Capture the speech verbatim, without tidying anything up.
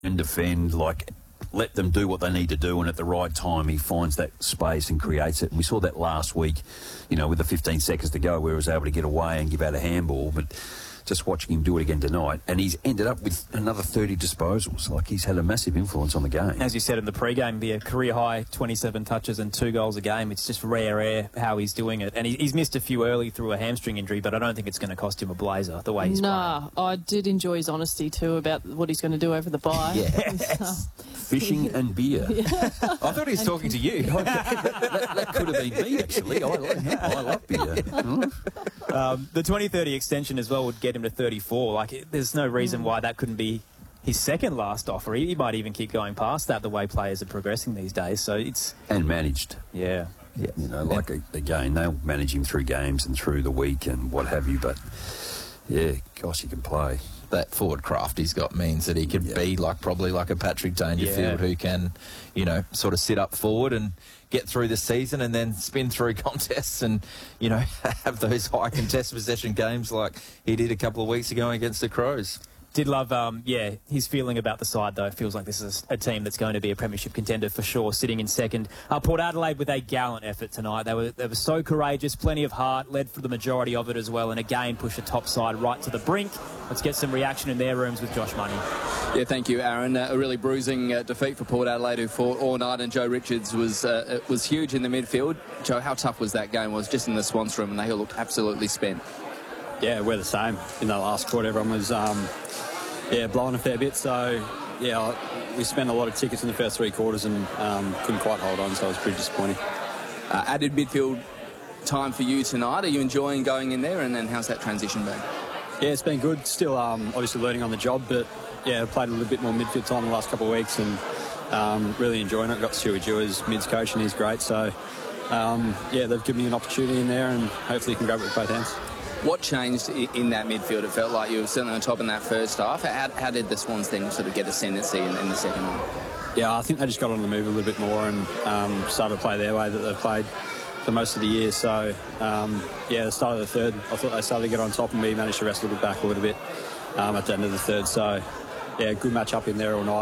and defend, like, let them do what they need to do, and at the right time he finds that space and creates it. And we saw that last week, you know, with the fifteen seconds to go, where he was able to get away and give out a handball. But just watching him do it again tonight, and he's ended up with another thirty disposals. Like, he's had a massive influence on the game. As you said in the pre-game, be a career-high twenty-seven touches and two goals a game. It's just rare, rare how he's doing it. And he, he's missed a few early through a hamstring injury, but I don't think it's going to cost him a blazer, the way he's nah, playing. I did enjoy his honesty, too, about what he's going to do over the bye. Yes. Fishing and beer. I thought he was talking to you. that, that could have been me, actually. I, I love beer. um, the twenty thirty extension as well would get him to thirty-four. Like, it, there's no reason why that couldn't be his second last offer. He, he might even keep going past that, the way players are progressing these days. So it's... And managed. Yeah. Yeah, you know, like, again, they'll manage him through games and through the week and what have you, but, yeah, gosh, he can play. That forward craft he's got means that he could yeah. be like probably like a Patrick Dangerfield, yeah. who can, you know, sort of sit up forward and get through the season and then spin through contests and, you know, have those high contest possession games like he did a couple of weeks ago against the Crows. Did love, um, yeah, his feeling about the side, though. Feels like this is a team that's going to be a premiership contender for sure, sitting in second. Uh, Port Adelaide with a gallant effort tonight. They were they were so courageous, plenty of heart, led for the majority of it as well, and again pushed the top side right to the brink. Let's get some reaction in their rooms with Josh Money. Yeah, thank you, Aaron. Uh, a really bruising uh, defeat for Port Adelaide, who fought all night, and Joe Richards was uh, was huge in the midfield. Joe, how tough was that game? It was just in the Swans room, and they all looked absolutely spent. Yeah, we're the same. In the last quarter, everyone was... Um, Yeah, blowing a fair bit, so, yeah, we spent a lot of tickets in the first three quarters and um, couldn't quite hold on, so it was pretty disappointing. Uh, added midfield time for you tonight. Are you enjoying going in there, and then how's that transition been? Yeah, it's been good. Still, um, obviously, learning on the job, but, yeah, played a little bit more midfield time the last couple of weeks and um, really enjoying it. Got Stewie Jew as mids coach, and he's great, so, um, yeah, they've given me an opportunity in there, and hopefully you can grab it with both hands. What changed in that midfield? It felt like you were certainly on top in that first half. How, how did the Swans then sort of get ascendancy in, in the second half? Yeah, I think they just got on the move a little bit more and um, started to play their way that they've played for most of the year. So, um, yeah, the start of the third, I thought they started to get on top, and we managed to wrestle it back a little bit um, at the end of the third. So, yeah, good match up in there all night.